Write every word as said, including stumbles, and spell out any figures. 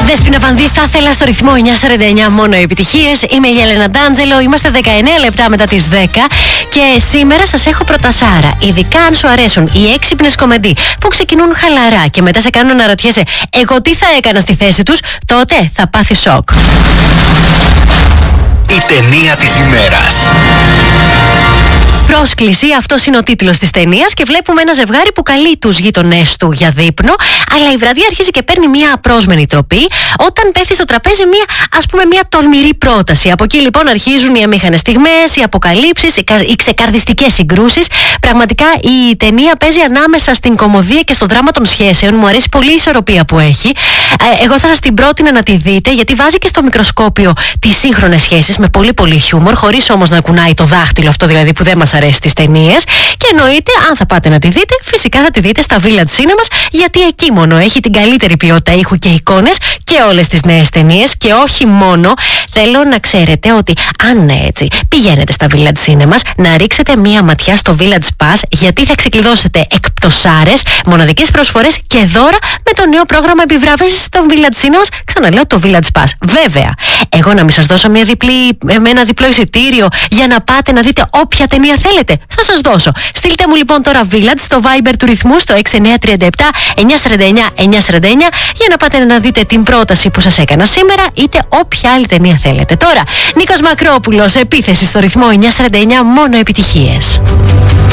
Δέσποινα Βανδύ, θα ήθελα στο ρυθμό εννιά σαράντα εννιά, μόνο επιτυχίες. Είμαι η Έλενα Ντάντζελο, είμαστε δεκαεννέα λεπτά μετά τις δέκα και σήμερα σας έχω πρωτασάρα. Ειδικά αν σου αρέσουν οι έξυπνες κομμεντί που ξεκινούν χαλαρά και μετά σε κάνουν να ρωτιέσαι εγώ τι θα έκανα στη θέση τους, τότε θα πάθει σοκ. Η ταινία της ημέρας. Πρόσκληση, αυτός είναι ο τίτλος της ταινίας και βλέπουμε ένα ζευγάρι που καλεί τους γείτονές του για δείπνο, αλλά η βραδιά αρχίζει και παίρνει μια απρόσμενη τροπή όταν πέφτει στο τραπέζι μια, ας πούμε, μια τολμηρή πρόταση. Από εκεί λοιπόν αρχίζουν οι αμήχανες στιγμές, οι αποκαλύψεις, οι, οι ξεκαρδιστικές συγκρούσεις. Πραγματικά η ταινία παίζει ανάμεσα στην κωμωδία και στο δράμα των σχέσεων. Μου αρέσει πολύ η ισορροπία που έχει. Εγώ θα σας την πρότεινα να τη δείτε, γιατί βάζει και στο μικροσκόπιο τις σύγχρονες σχέσεις με πολύ πολύ χιούμορ, χωρίς όμως να κουνάει το δάχτυλο, αυτό δηλαδή που δεν μας αρέσει στις ταινίες. Και εννοείται, αν θα πάτε να τη δείτε, φυσικά θα τη δείτε στα Village Cinemas, γιατί εκεί μόνο έχει την καλύτερη ποιότητα ήχου και εικόνες και όλες τις νέες ταινίες. Και όχι μόνο, θέλω να ξέρετε ότι αν έτσι πηγαίνετε στα Village Cinemas, να ρίξετε μία ματιά στο Village Pass, γιατί θα ξεκλειδώσετε εκπτωσάρες, μοναδικές προσφορές και δώρα με το νέο πρόγραμμα επιβράβευσης στο Village Cinemas. Ξαναλέω, το Village Pass. Βέβαια, εγώ να μην σας δώσω μια διπλή, με ένα διπλό εισιτήριο για να πάτε να δείτε όποια ταινία θέλετε. Θα σας δώσω. Στείλτε μου λοιπόν τώρα Village στο Viber του ρυθμού στο έξι εννιά τρία επτά εννιά σαράντα εννιά εννιά σαράντα εννιά για να πάτε να δείτε την πρόταση που σας έκανα σήμερα, είτε όποια άλλη ταινία θέλετε. Τώρα, Νίκος Μακρόπουλος, επίθεση στο ρυθμό εννιά σαράντα εννιά, μόνο επιτυχίες.